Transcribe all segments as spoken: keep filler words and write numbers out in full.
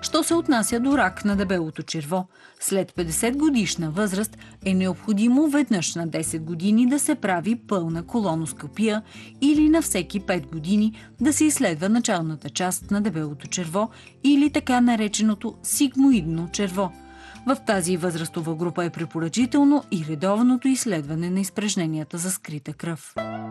Що се отнася до рак на дебелото черво, след петдесет годишна възраст е необходимо веднъж на десет години да се прави пълна колоноскопия или на всеки пет години да се изследва началната част на дебелото черво или така нареченото сигмоидно черво. В тази възрастова група е препоръчително и редовното изследване на изпражненията за скрита кръв.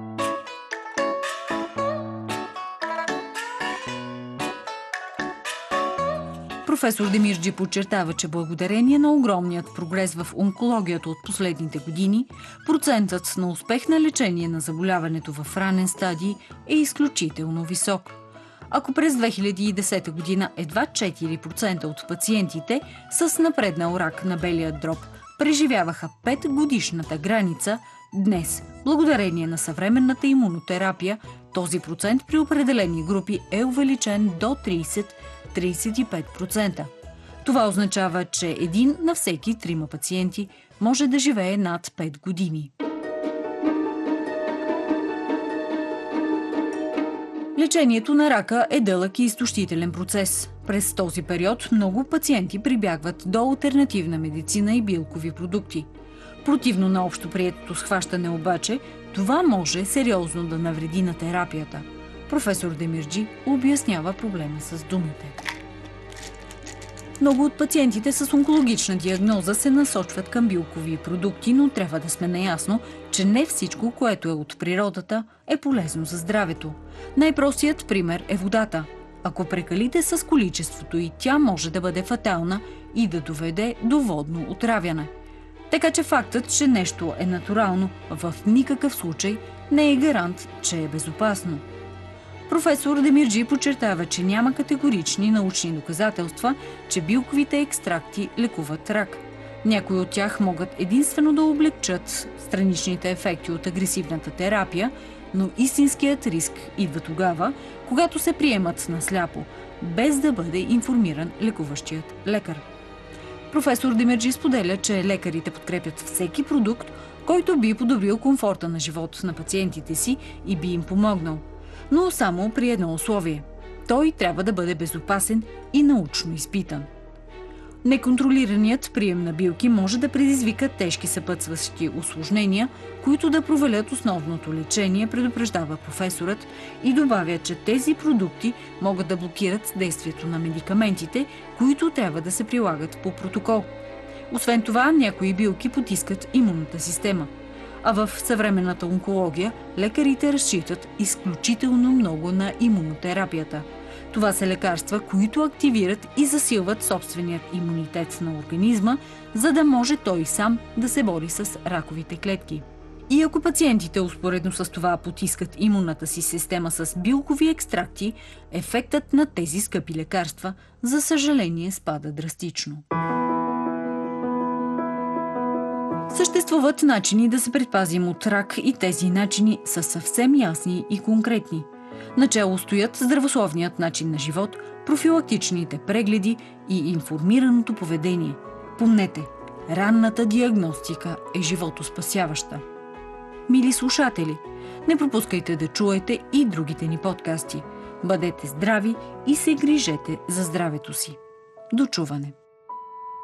Професор Демирджи подчертава, че благодарение на огромният прогрес в онкологията от последните години, процентът на успех на лечение на заболяването в ранен стадий е изключително висок. Ако през две хиляди и десета година едва четири процента от пациентите с напреднал рак на белия дроб преживяваха пет годишната граница, днес, благодарение на съвременната имунотерапия, този процент при определени групи е увеличен до трийсет до трийсет и пет процента. Това означава, че един на всеки трима пациенти може да живее над пет години. Лечението на рака е дълъг и изтощителен процес. През този период много пациенти прибягват до алтернативна медицина и билкови продукти. Противно на общоприетото схващане обаче, това може сериозно да навреди на терапията. Професор Демирджи обяснява проблема с думите. Много от пациентите с онкологична диагноза се насочват към билкови продукти, но трябва да сме наясно, че не всичко, което е от природата, е полезно за здравето. Най-простият пример е водата. Ако прекалите с количеството й, тя може да бъде фатална и да доведе до водно отравяне. Така че фактът, че нещо е натурално, в никакъв случай не е гарант, че е безопасно. Професор Демирджи подчертава, че няма категорични научни доказателства, че билковите екстракти лекуват рак. Някои от тях могат единствено да облегчат страничните ефекти от агресивната терапия, но истинският риск идва тогава, когато се приемат насляпо, без да бъде информиран лекуващият лекар. Професор Демирджи споделя, че лекарите подкрепят всеки продукт, който би подобрил комфорта на живот на пациентите си и би им помогнал. Но само при едно условие. Той трябва да бъде безопасен и научно изпитан. Неконтролираният прием на билки може да предизвика тежки съпътстващи усложнения, които да провалят основното лечение, предупреждава професорът и добавя, че тези продукти могат да блокират действието на медикаментите, които трябва да се прилагат по протокол. Освен това, някои билки потискат имунната система. А в съвременната онкология лекарите разчитат изключително много на имунотерапията. Това са лекарства, които активират и засилват собственият имунитет на организма, за да може той сам да се бори с раковите клетки. И ако пациентите успоредно с това потискат имунната си система с билкови екстракти, ефектът на тези скъпи лекарства, за съжаление, спада драстично. Съществуват начини да се предпазим от рак и тези начини са съвсем ясни и конкретни. Начело стоят здравословният начин на живот, профилактичните прегледи и информираното поведение. Помнете, ранната диагностика е животоспасяваща. Мили слушатели, не пропускайте да чуете и другите ни подкасти. Бъдете здрави и се грижете за здравето си. До чуване!